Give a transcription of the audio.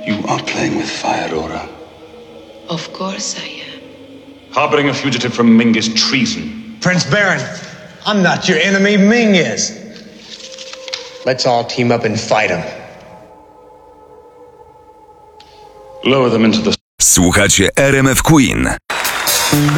You are playing with fire, Aura. Of course I am. Harboring a fugitive from Ming is treason. Prince Baron, I'm not your enemy, Ming is. Let's all team up and fight him. Lower them into the... Słuchacie RMF Queen.